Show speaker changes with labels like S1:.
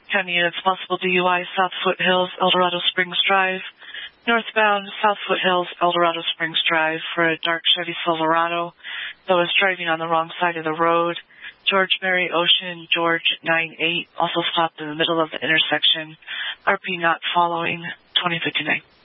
S1: County units, possible DUI, South Foothills, El Dorado Springs Drive. Northbound, South Foothills, El Dorado Springs Drive for a dark Chevy Silverado that was driving on the wrong side of the road. George Mary Ocean, George 98, also stopped in the middle of the intersection. RP not following, 2059.